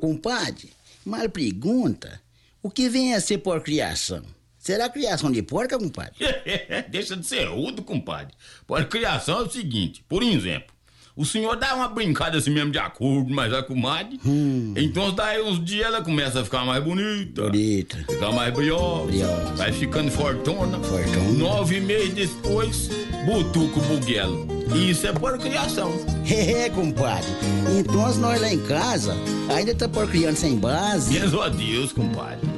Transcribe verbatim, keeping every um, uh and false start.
Compadre, mal pergunta, o que vem a ser porcriação? Será criação de porca, compadre? Deixa de ser rudo, compadre. Porcriação é o seguinte, por exemplo, o senhor dá uma brincada assim mesmo de acordo, mas a comadre, hum. então daí uns dias ela começa a ficar mais bonita. Bonita. Ficar mais briosa. Briosa. Vai ficando fortuna. Fortuna. Nove meses depois, butuca o buguelo. Isso é porcriação. É, compadre. Então nós lá em casa ainda tá porcriando sem base. Graças a Deus, compadre.